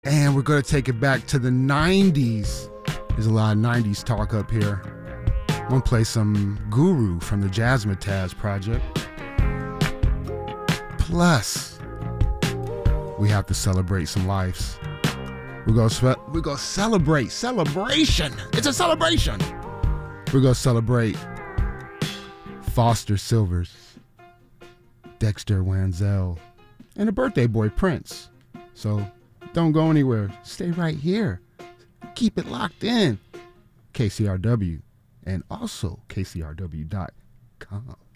And we're going to take it back to the 90s. There's a lot of 90s talk up here. I'm going to play some Guru from the Jazzmatazz Project. Plus, we have to celebrate some lives. We're going to celebrate. Celebration. It's a celebration. We're going to celebrate Foster Silvers, Dexter Wansell, and a birthday boy, Prince. So don't go anywhere. Stay right here. Keep it locked in. KCRW and also KCRW.com.